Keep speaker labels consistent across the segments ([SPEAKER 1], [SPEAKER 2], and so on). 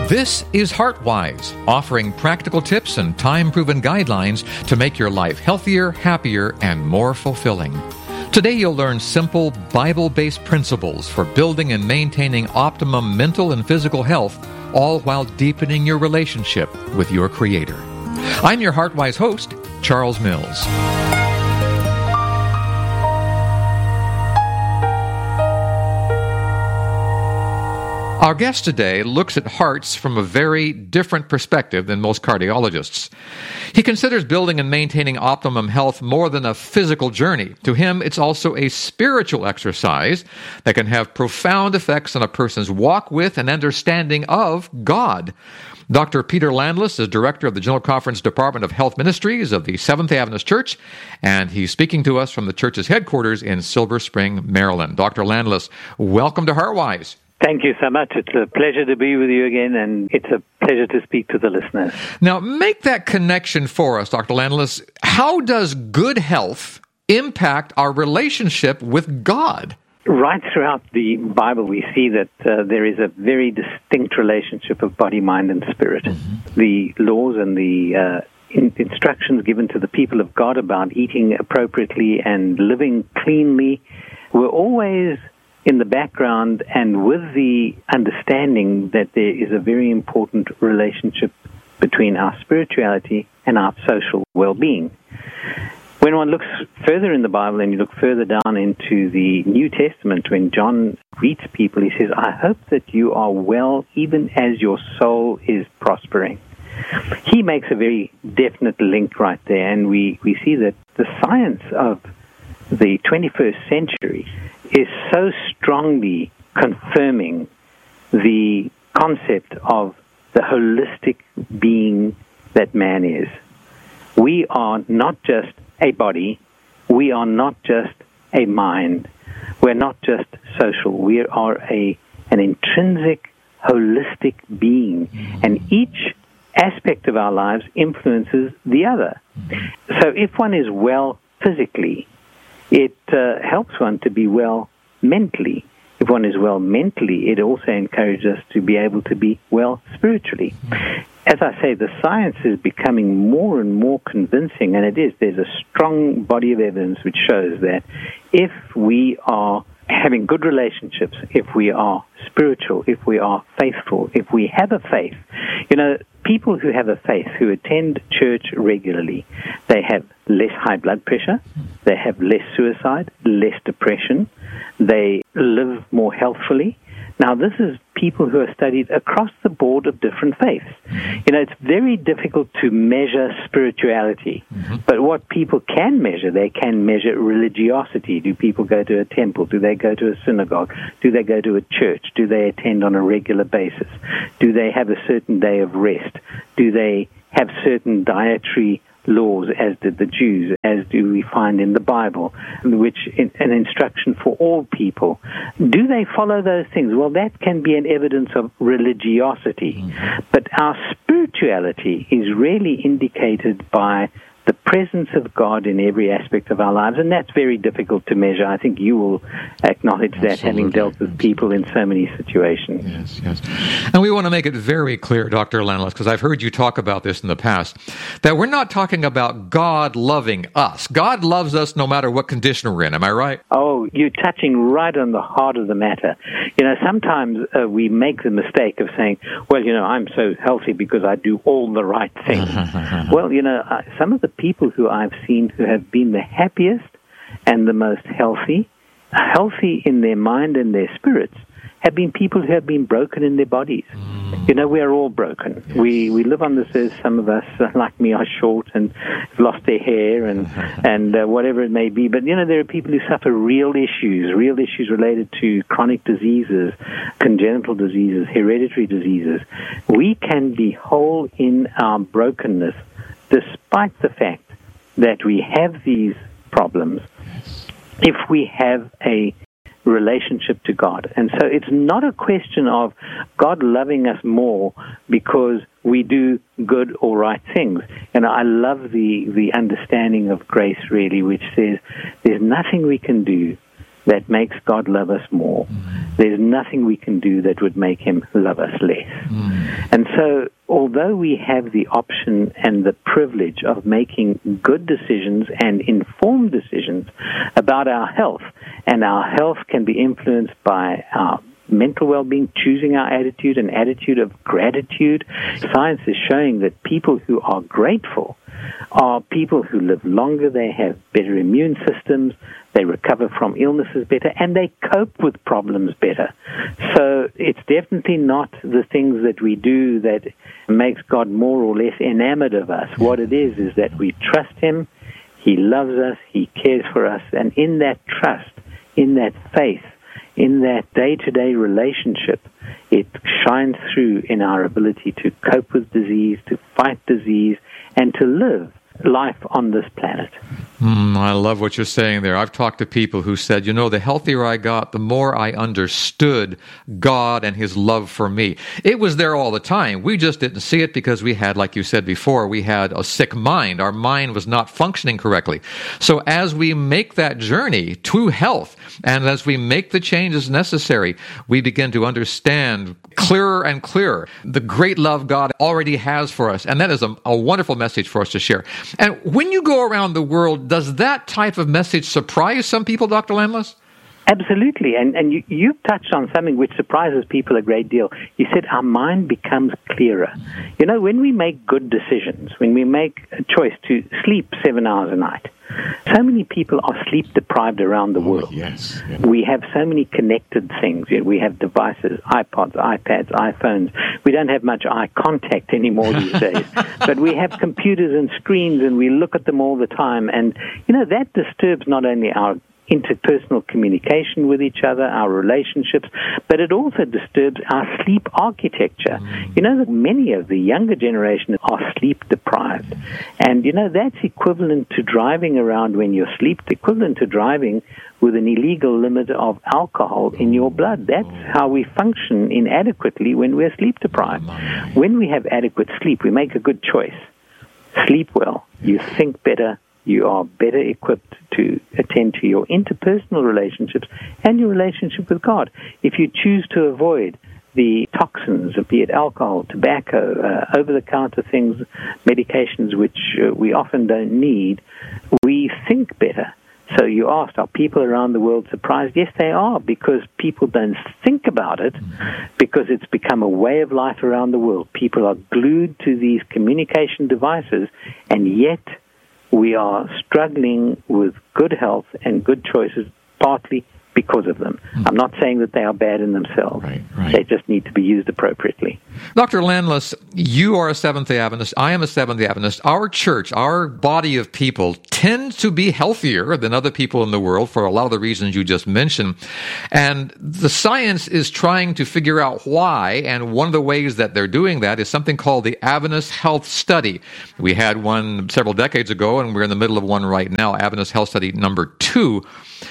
[SPEAKER 1] This is HeartWise, offering practical tips and time-proven guidelines to make your life healthier, happier, and more fulfilling. Today you'll learn simple, Bible-based principles for building and maintaining optimum mental and physical health, all while deepening your relationship with your Creator. I'm your HeartWise host, Charles Mills. Our guest today looks at hearts from a very different perspective than most cardiologists. He considers building and maintaining optimum health more than a physical journey. To him, it's also a spiritual exercise that can have profound effects on a person's walk with and understanding of God. Dr. Peter Landless is director of the General Conference Department of Health Ministries of the Seventh Adventist Church, and he's speaking to us from the church's headquarters in Silver Spring, Maryland. Dr. Landless, welcome to HeartWise.
[SPEAKER 2] Thank you so much. It's a pleasure to be with you again, and it's a pleasure to speak to the listeners.
[SPEAKER 1] Now, make that connection for us, Dr. Landless. How does good health impact our relationship with God?
[SPEAKER 2] Right throughout the Bible, we see that there is a very distinct relationship of body, mind, and spirit. Mm-hmm. The laws and the instructions given to the people of God about eating appropriately and living cleanly were always in the background, and with the understanding that there is a very important relationship between our spirituality and our social well-being. When one looks further in the Bible and you look further down into the New Testament, when John greets people, he says, "I hope that you are well even as your soul is prospering." He makes a very definite link right there, and we see that the science of the 21st century is so strongly confirming the concept of the holistic being that man is. We are not just a body. We are not just a mind. We're not just social. We are an intrinsic, holistic being. And each aspect of our lives influences the other. So if one is well physically, it helps one to be well mentally. If one is well mentally, it also encourages us to be able to be well spiritually. As I say, the science is becoming more and more convincing, and it is. There's a strong body of evidence which shows that if we are having good relationships, if we are spiritual, if we are faithful, if we have a faith, people who have a faith, who attend church regularly, they have less high blood pressure, they have less suicide, less depression, they live more healthfully. Now, this is people who are studied across the board of different faiths. It's very difficult to measure spirituality, but what people can measure, they can measure religiosity. Do people go to a temple? Do they go to a synagogue? Do they go to a church? Do they attend on a regular basis? Do they have a certain day of rest? Do they have certain dietary laws, as did the Jews, as do we find in the Bible, which is an instruction for all people? Do they follow those things? Well, that can be an evidence of religiosity. But our spirituality is really indicated by the presence of God in every aspect of our lives, and that's very difficult to measure. I think you will acknowledge that, having dealt with people in so many situations.
[SPEAKER 1] Yes. And we want to make it very clear, Dr. Landless, because I've heard you talk about this in the past, that we're not talking about God loving us. God loves us no matter what condition we're in. Am I right?
[SPEAKER 2] Oh, you're touching right on the heart of the matter. Sometimes we make the mistake of saying, well, I'm so healthy because I do all the right things. Well, some of the people who I've seen who have been the happiest and the most healthy in their mind and their spirits, have been people who have been broken in their bodies. We are all broken. Yes. We live on this earth. Some of us, like me, are short and have lost their hair and whatever it may be. But, there are people who suffer real issues related to chronic diseases, congenital diseases, hereditary diseases. We can be whole in our brokenness despite the fact that we have these problems, if we have a relationship to God. And so it's not a question of God loving us more because we do good or right things. And I love the understanding of grace, really, which says there's nothing we can do that makes God love us more. There's nothing we can do that would make him love us less. And so, although we have the option and the privilege of making good decisions and informed decisions about our health, and our health can be influenced by our mental well-being, choosing our attitude, an attitude of gratitude. Science is showing that people who are grateful are people who live longer, they have better immune systems, they recover from illnesses better, and they cope with problems better. So it's definitely not the things that we do that makes God more or less enamored of us. What it is that we trust him, he loves us, he cares for us, and in that trust, in that faith, in that day-to-day relationship, it shines through in our ability to cope with disease, to fight disease, and to live life on this planet.
[SPEAKER 1] I love what you're saying there. I've talked to people who said, the healthier I got, the more I understood God and his love for me. It was there all the time. We just didn't see it because we had, like you said before, we had a sick mind. Our mind was not functioning correctly. So as we make that journey to health, and as we make the changes necessary, we begin to understand clearer and clearer the great love God already has for us. And that is a wonderful message for us to share. And when you go around the world, does that type of message surprise some people, Dr. Landless?
[SPEAKER 2] Absolutely. And you've touched on something which surprises people a great deal. You said our mind becomes clearer. When we make good decisions, when we make a choice to sleep 7 hours a night, so many people are sleep deprived around the world.
[SPEAKER 1] Yes. Yeah.
[SPEAKER 2] We have so many connected things. We have devices, iPods, iPads, iPhones. We don't have much eye contact anymore these days. But we have computers and screens, and we look at them all the time. And, that disturbs not only our interpersonal communication with each other, our relationships, but it also disturbs our sleep architecture. That many of the younger generation are sleep deprived. And, that's equivalent to driving around when you're sleep, equivalent to driving with an illegal limit of alcohol in your blood. That's how we function inadequately when we're sleep deprived. When we have adequate sleep, we make a good choice. Sleep well. You think better. You are better equipped to attend to your interpersonal relationships and your relationship with God. If you choose to avoid the toxins, be it alcohol, tobacco, over-the-counter things, medications which we often don't need, we think better. So you asked, are people around the world surprised? Yes, they are, because people don't think about it, because it's become a way of life around the world. People are glued to these communication devices, and yet we are struggling with good health and good choices, partly because of them. I'm not saying that they are bad in themselves.
[SPEAKER 1] Right.
[SPEAKER 2] They just need to be used appropriately.
[SPEAKER 1] Dr. Landless, you are a Seventh-day Adventist. I am a Seventh-day Adventist. Our church, our body of people, tends to be healthier than other people in the world for a lot of the reasons you just mentioned. And the science is trying to figure out why, and one of the ways that they're doing that is something called the Adventist Health Study. We had one several decades ago, and we're in the middle of one right now, Adventist Health Study number 2.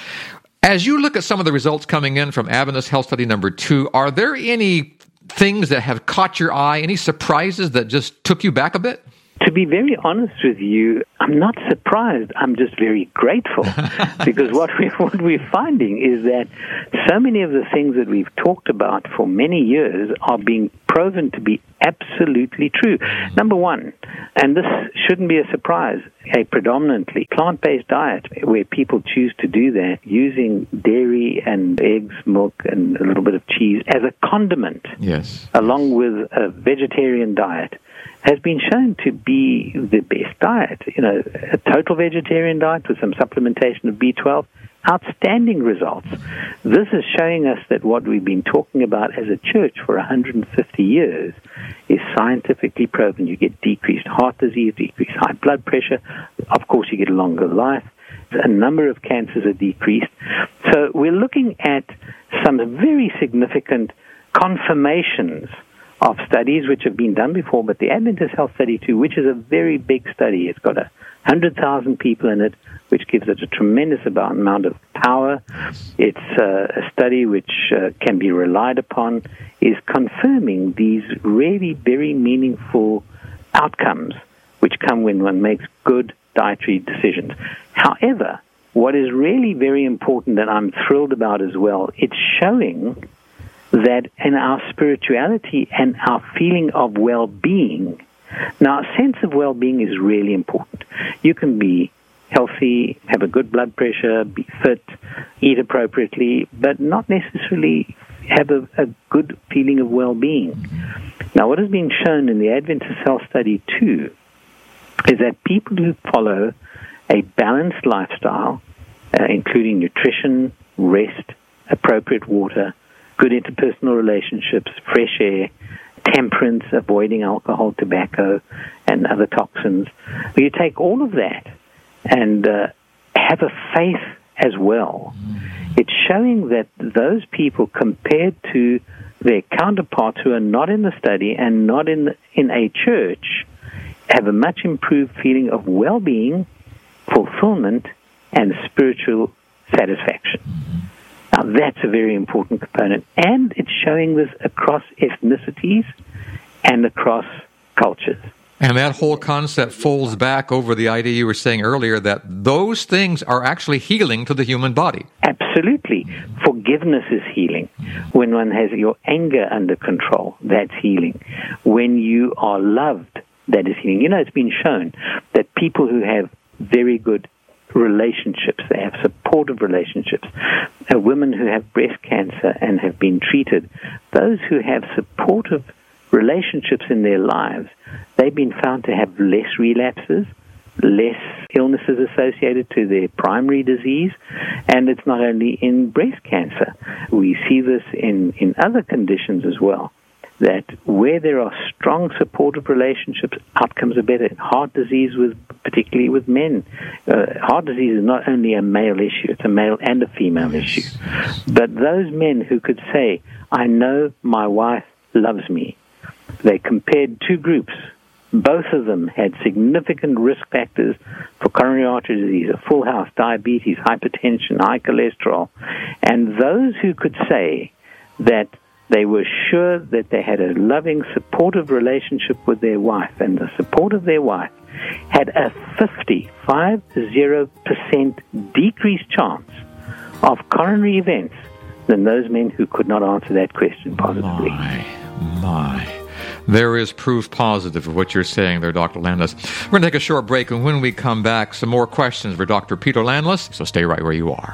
[SPEAKER 1] As you look at some of the results coming in from Adventist Health Study number 2, are there any things that have caught your eye, any surprises that just took you back a bit?
[SPEAKER 2] To be very honest with you, I'm not surprised. I'm just very grateful because what we're finding is that so many of the things that we've talked about for many years are being proven to be absolutely true. Number one, and this shouldn't be a surprise, a predominantly plant-based diet where people choose to do that using dairy and eggs, milk, and a little bit of cheese as a condiment,
[SPEAKER 1] yes,
[SPEAKER 2] along with a vegetarian diet, has been shown to be the best diet. A total vegetarian diet with some supplementation of B12, outstanding results. This is showing us that what we've been talking about as a church for 150 years is scientifically proven. You get decreased heart disease, decreased high blood pressure. Of course, you get a longer life. A number of cancers are decreased. So we're looking at some very significant confirmations of studies which have been done before, but the Adventist Health Study 2, which is a very big study, it's got 100,000 people in it, which gives it a tremendous amount of power. It's a study which can be relied upon, is confirming these really very meaningful outcomes which come when one makes good dietary decisions. However, what is really very important that I'm thrilled about as well, it's showing that in our spirituality and our feeling of well-being, now a sense of well-being is really important. You can be healthy, have a good blood pressure, be fit, eat appropriately, but not necessarily have a good feeling of well-being. Now, what has been shown in the Adventist Health Study too is that people who follow a balanced lifestyle, including nutrition, rest, appropriate water, good interpersonal relationships, fresh air, temperance, avoiding alcohol, tobacco, and other toxins, you take all of that and have a faith as well. It's showing that those people, compared to their counterparts who are not in the study and not in a church, have a much improved feeling of well-being, fulfillment, and spiritual satisfaction. Now, that's a very important component, and it's showing this across ethnicities and across cultures.
[SPEAKER 1] And that whole concept folds back over the idea you were saying earlier that those things are actually healing to the human body.
[SPEAKER 2] Absolutely. Forgiveness is healing. When one has your anger under control, that's healing. When you are loved, that is healing. You know, it's been shown that people who have very good relationships, they have supportive relationships, women who have breast cancer and have been treated, those who have supportive relationships in their lives, they've been found to have less relapses, less illnesses associated to their primary disease, and it's not only in breast cancer. We see this in other conditions as well, that where there are strong supportive relationships, outcomes are better. Heart disease, particularly with men. Heart disease is not only a male issue, it's a male and a female issue. But those men who could say, I know my wife loves me, they compared two groups. Both of them had significant risk factors for coronary artery disease, a full house, diabetes, hypertension, high cholesterol. And those who could say that they were sure that they had a loving, supportive relationship with their wife, and the support of their wife had a 50% decreased chance of coronary events than those men who could not answer that question positively.
[SPEAKER 1] My. There is proof positive of what you're saying there, Dr. Landless. We're going to take a short break, and when we come back, some more questions for Dr. Peter Landless, so stay right where you are.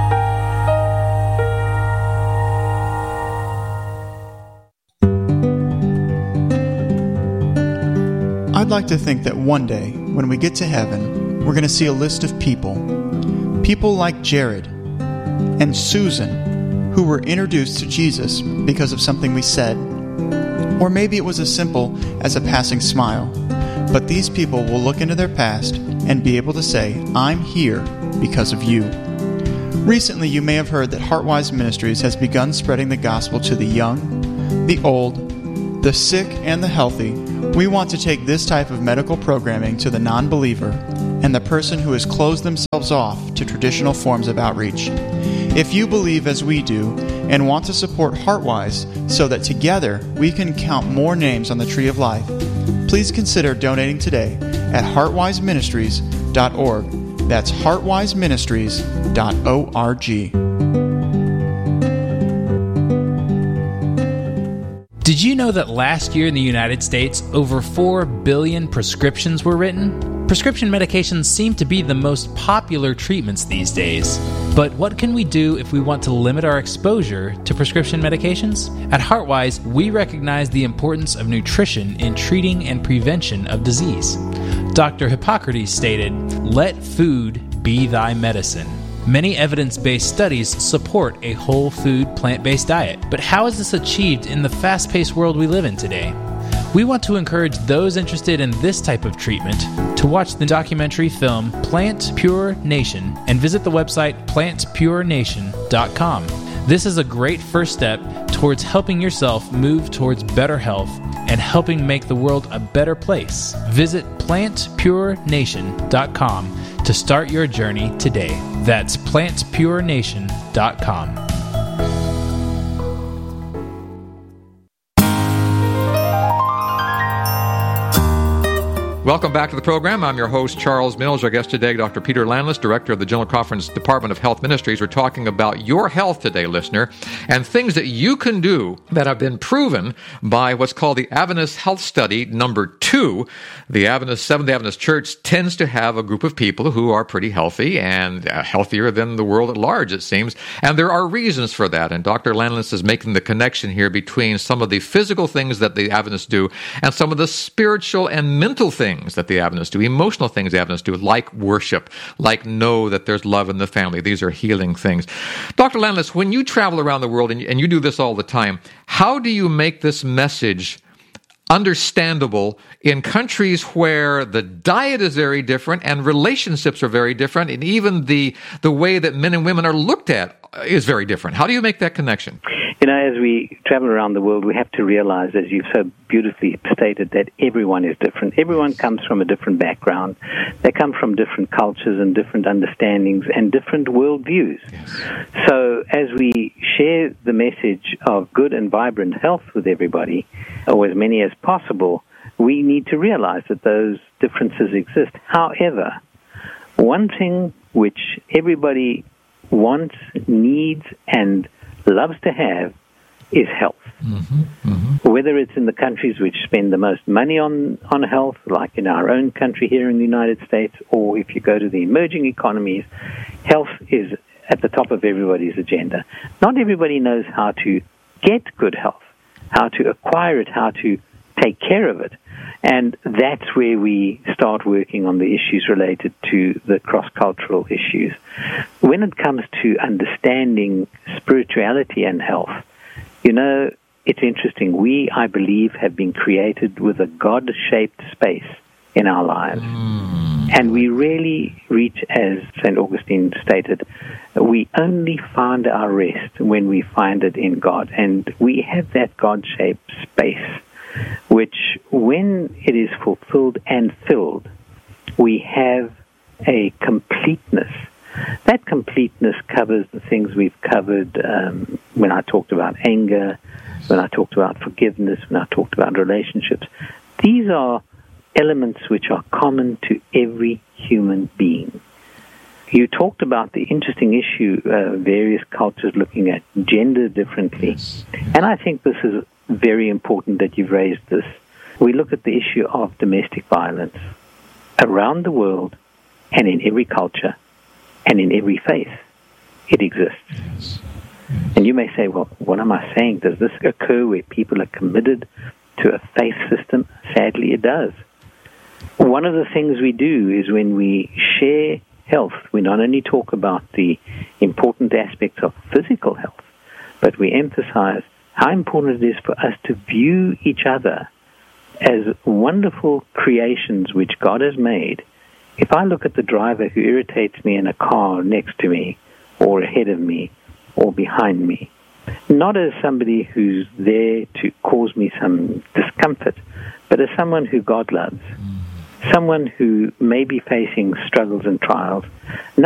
[SPEAKER 3] I'd like to think that one day, when we get to heaven, we're going to see a list of people like Jared and Susan, who were introduced to Jesus because of something we said. Or maybe it was as simple as a passing smile. But these people will look into their past and be able to say, I'm here because of you. Recently, you may have heard that Heartwise Ministries has begun spreading the gospel to the young, the old, the sick, and the healthy. We want to take this type of medical programming to the non-believer and the person who has closed themselves off to traditional forms of outreach. If you believe as we do and want to support Heartwise so that together we can count more names on the Tree of Life, please consider donating today at heartwiseministries.org. That's heartwiseministries.org.
[SPEAKER 4] Did you know that last year in the United States, over 4 billion prescriptions were written? Prescription medications seem to be the most popular treatments these days. But what can we do if we want to limit our exposure to prescription medications? At Heartwise, we recognize the importance of nutrition in treating and prevention of disease. Dr. Hippocrates stated, "Let food be thy medicine." Many evidence-based studies support a whole food, plant-based diet. But how is this achieved in the fast-paced world we live in today? We want to encourage those interested in this type of treatment to watch the documentary film Plant Pure Nation and visit the website plantpurenation.com. This is a great first step towards helping yourself move towards better health and helping make the world a better place. Visit plantpurenation.com to start your journey today. That's plantpurenation.com.
[SPEAKER 1] Welcome back to the program. I'm your host, Charles Mills. Our guest today, Dr. Peter Landless, Director of the General Conference Department of Health Ministries. We're talking about your health today, listener, and things that you can do that have been proven by what's called the Adventist Health Study number 2. The Seventh-day Adventist Church tends to have a group of people who are pretty healthy and healthier than the world at large, it seems. And there are reasons for that. And Dr. Landless is making the connection here between some of the physical things that the Adventists do and some of the spiritual and mental things that the Adventists do, emotional things the Adventists do, like worship, like know that there's love in the family. These are healing things. Dr. Landless, when you travel around the world, and you do this all the time, how do you make this message understandable in countries where the diet is very different and relationships are very different, and even the way that men and women are looked at is very different? How do you make that connection?
[SPEAKER 2] As we travel around the world, we have to realize, as you've so beautifully stated, that everyone is different. Everyone comes from a different background. They come from different cultures and different understandings and different worldviews. Yes. So as we share the message of good and vibrant health with everybody, or as many as possible, we need to realize that those differences exist. However, one thing which everybody wants, needs, and loves to have is health. Mm-hmm, mm-hmm. Whether it's in the countries which spend the most money on health, like in our own country here in the United States, or if you go to the emerging economies, health is at the top of everybody's agenda. Not everybody knows how to get good health, how to acquire it, how to take care of it. And that's where we start working on the issues related to the cross-cultural issues. When it comes to understanding spirituality and health, it's interesting. We, I believe, have been created with a God-shaped space in our lives. And we really reach, as St. Augustine stated, we only find our rest when we find it in God. And we have that God-shaped space, which, when it is fulfilled and filled, we have a completeness. That completeness covers the things we've covered when I talked about anger, when I talked about forgiveness, when I talked about relationships. These are elements which are common to every human being. You talked about the interesting issue, various cultures looking at gender differently. Yes. And I think this is very important that you've raised this. We look at the issue of domestic violence around the world and in every culture and in every faith. It exists. Yes. And you may say, well, what am I saying? Does this occur where people are committed to a faith system? Sadly, it does. One of the things we do is when we share health, we not only talk about the important aspects of physical health, but we emphasize how important it is for us to view each other as wonderful creations which God has made. If I look at the driver who irritates me in a car next to me, or ahead of me, or behind me, not as somebody who's there to cause me some discomfort, but as someone who God loves, someone who may be facing struggles and trials,